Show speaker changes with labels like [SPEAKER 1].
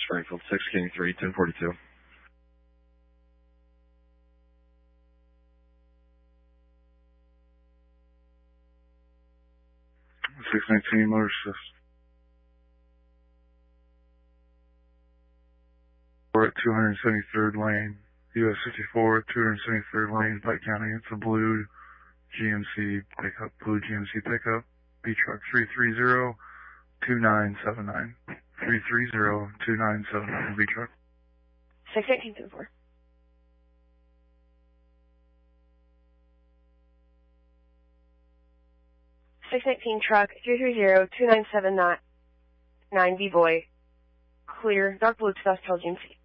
[SPEAKER 1] Springfield 6, King 3, 1042. 619 motor assist. We're at 273rd lane, US 54 at 273rd lane, Pike County. It's a blue GMC pickup, B truck 330-2979. 330-2979, B truck.
[SPEAKER 2] 618-4. 619 truck 330-2979 V boy. Clear, dark blue 2012 GMC.